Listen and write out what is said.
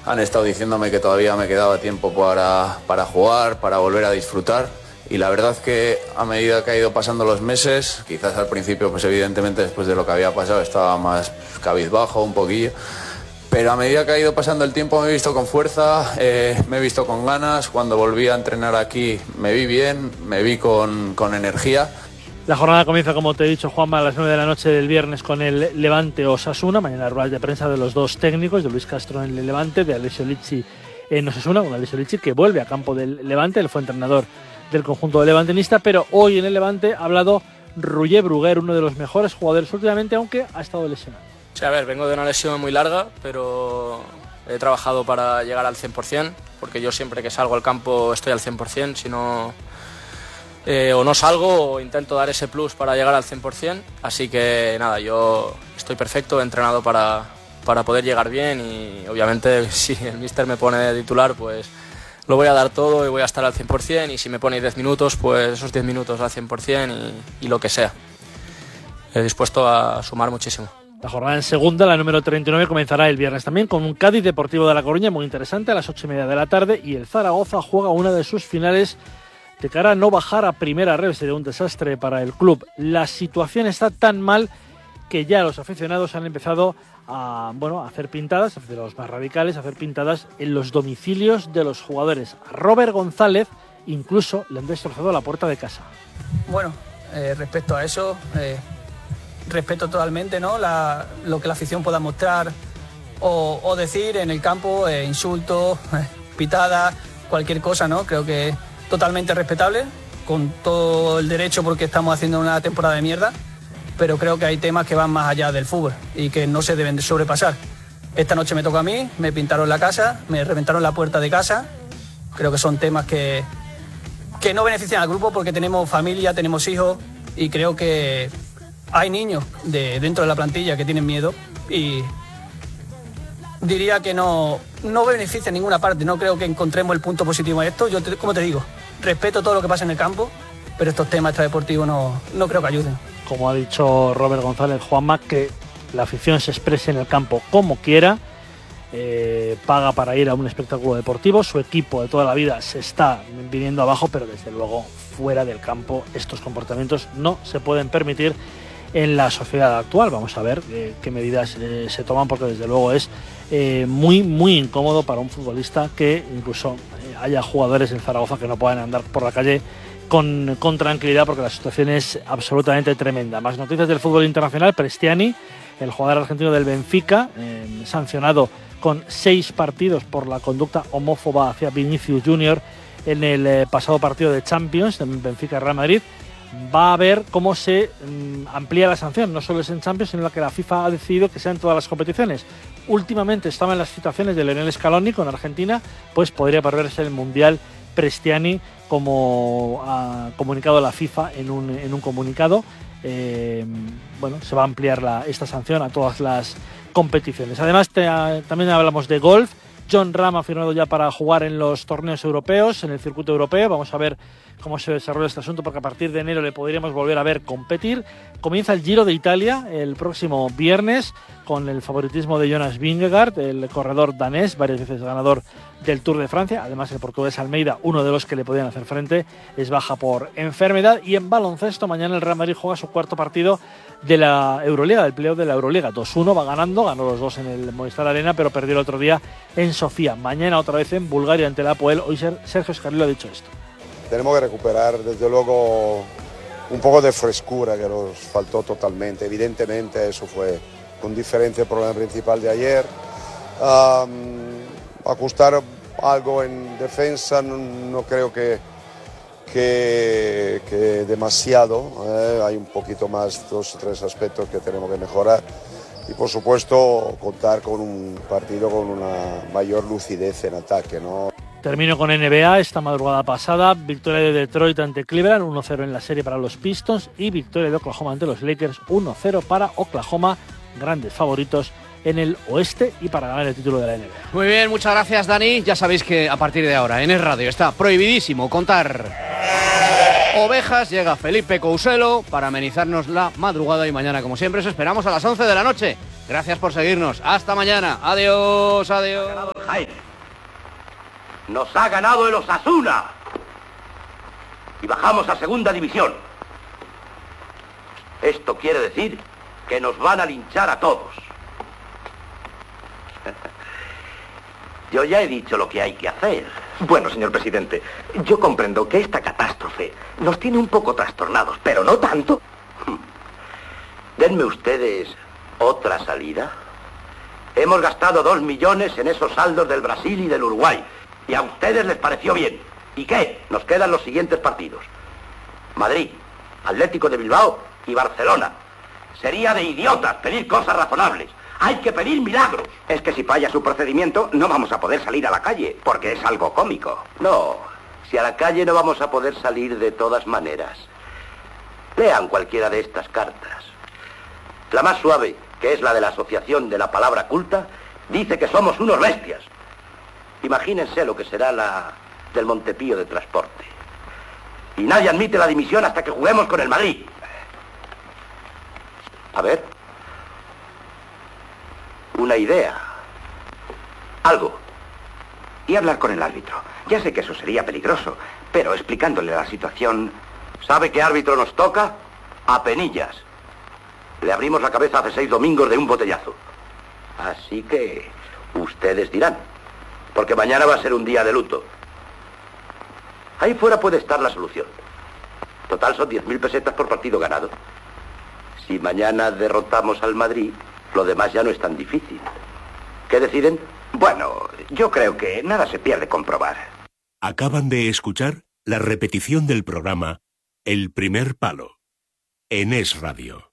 han estado diciéndome que todavía me quedaba tiempo para jugar, para volver a disfrutar. Y la verdad que a medida que ha ido pasando los meses, quizás al principio, pues evidentemente después de lo que había pasado estaba más cabizbajo un poquillo, pero a medida que ha ido pasando el tiempo me he visto con fuerza, me he visto con ganas. Cuando volví a entrenar aquí me vi bien, me vi con energía. La jornada comienza, como te he dicho, Juanma, a las 9 de la noche del viernes con el Levante Osasuna. Mañana ruedas de prensa de los dos técnicos, de Luis Castro en el Levante, de Alessio Lizzi en Osasuna. Un Alessio Lizzi que vuelve a campo del Levante, él fue entrenador del conjunto levantinista, pero hoy en el Levante ha hablado Roger Bruguer, uno de los mejores jugadores últimamente, aunque ha estado lesionado. Sí, a ver, vengo de una lesión muy larga, pero he trabajado para llegar al 100%, porque yo siempre que salgo al campo estoy al 100%, si no, o no salgo o intento dar ese plus para llegar al 100%, así que nada, yo estoy perfecto, he entrenado para poder llegar bien y obviamente si el míster me pone de titular, pues lo voy a dar todo y voy a estar al 100%, y si me pone 10 minutos, pues esos 10 minutos al 100% y lo que sea. He dispuesto a sumar muchísimo. La jornada en segunda, la número 39, comenzará el viernes también con un Cádiz Deportivo de La Coruña muy interesante a las 8:30 de la tarde, y el Zaragoza juega una de sus finales de cara a no bajar a primera red. Sería un desastre para el club. La situación está tan mal que ya los aficionados han empezado a hacer pintadas, de los más radicales, a hacer pintadas en los domicilios de los jugadores. A Robert González incluso le han destrozado la puerta de casa. Bueno, respecto a eso, respeto totalmente, ¿no? Lo que la afición pueda mostrar o decir en el campo, insultos, pitadas, cualquier cosa, ¿no? Creo que es totalmente respetable, con todo el derecho, porque estamos haciendo una temporada de mierda, pero creo que hay temas que van más allá del fútbol y que no se deben de sobrepasar. Esta noche me tocó a mí, me pintaron la casa, me reventaron la puerta de casa. Creo que son temas que no benefician al grupo, porque tenemos familia, tenemos hijos, y creo que hay niños dentro de la plantilla que tienen miedo, y diría que no beneficia en ninguna parte. No creo que encontremos el punto positivo en esto. Como te digo, respeto todo lo que pasa en el campo, pero estos temas extradeportivos no creo que ayuden. Como ha dicho Robert González, Juanma, que la afición se exprese en el campo como quiera, paga para ir a un espectáculo deportivo, su equipo de toda la vida se está viniendo abajo, pero desde luego fuera del campo estos comportamientos no se pueden permitir en la sociedad actual. Vamos a ver qué medidas se toman, porque desde luego es muy, muy incómodo para un futbolista que incluso haya jugadores en Zaragoza que no puedan andar por la calle con tranquilidad, porque la situación es absolutamente tremenda. Más noticias del fútbol internacional. Prestiani, el jugador argentino del Benfica, sancionado con 6 partidos por la conducta homófoba hacia Vinicius Junior en el pasado partido de Champions de Benfica-Real Madrid. Va a ver cómo se amplía la sanción, no solo es en Champions, sino que la FIFA ha decidido que sea en todas las competiciones. Últimamente estaba en las situaciones de Lionel Scaloni con Argentina, pues podría perderse el Mundial Prestiani, como ha comunicado la FIFA en un comunicado. Se va a ampliar esta sanción a todas las competiciones. Además, también hablamos de golf. Jon Rahm ha firmado ya para jugar en los torneos europeos, en el circuito europeo. Vamos a ver cómo se desarrolla este asunto, porque a partir de enero le podríamos volver a ver competir. Comienza el Giro de Italia el próximo viernes, con el favoritismo de Jonas Vingegaard, el corredor danés, varias veces ganador del Tour de Francia. Además, el portugués Almeida, uno de los que le podían hacer frente, es baja por enfermedad. Y en baloncesto, mañana el Real Madrid juega su cuarto partido de la Euroliga, del playoff de la Euroliga. 2-1, va ganando, ganó los dos en el Movistar Arena, pero perdió el otro día en Sofía. Mañana otra vez en Bulgaria ante el Apoel. Hoy Sergio Escarrillo ha dicho esto. Tenemos que recuperar, desde luego, un poco de frescura que nos faltó totalmente. Evidentemente, eso fue con diferencia el problema principal de ayer. Ajustar algo en defensa, no creo que demasiado. Hay un poquito más, 2 o 3 aspectos que tenemos que mejorar. Y por supuesto, contar con un partido con una mayor lucidez en ataque, ¿no? Termino con NBA. Esta madrugada pasada, victoria de Detroit ante Cleveland, 1-0 en la serie para los Pistons, y victoria de Oklahoma ante los Lakers, 1-0 para Oklahoma, grandes favoritos en el oeste y para ganar el título de la NBA. Muy bien, muchas gracias, Dani. Ya sabéis que a partir de ahora en Es Radio está prohibidísimo contar ovejas. Llega Felipe Couselo para amenizarnos la madrugada, y mañana, como siempre, os esperamos a las 11 de la noche. Gracias por seguirnos. Hasta mañana. Adiós, adiós. Jaén. Nos ha ganado el Osasuna. Y bajamos a segunda división. Esto quiere decir que nos van a linchar a todos. Yo ya he dicho lo que hay que hacer. Bueno, señor presidente, yo comprendo que esta catástrofe nos tiene un poco trastornados, pero no tanto. Denme ustedes otra salida. Hemos gastado 2 millones en esos saldos del Brasil y del Uruguay. Y a ustedes les pareció bien. ¿Y qué? Nos quedan los siguientes partidos: Madrid, Atlético de Bilbao y Barcelona. Sería de idiotas pedir cosas razonables. Hay que pedir milagros. Es que si falla su procedimiento, no vamos a poder salir a la calle, porque es algo cómico. No, si a la calle no vamos a poder salir de todas maneras. Lean cualquiera de estas cartas. La más suave, que es la de la Asociación de la Palabra Culta, dice que somos unos bestias. Imagínense lo que será la del Montepío de Transporte. Y nadie admite la dimisión hasta que juguemos con el Madrid. A ver. Una idea. Algo. Y hablar con el árbitro. Ya sé que eso sería peligroso, pero explicándole la situación... ¿Sabe qué árbitro nos toca? A Penillas. Le abrimos la cabeza hace 6 domingos de un botellazo. Así que ustedes dirán, porque mañana va a ser un día de luto. Ahí fuera puede estar la solución. Total son 10.000 pesetas por partido ganado. Si mañana derrotamos al Madrid, lo demás ya no es tan difícil. ¿Qué deciden? Bueno, yo creo que nada se pierde con probar. Acaban de escuchar la repetición del programa El Primer Palo en Es Radio.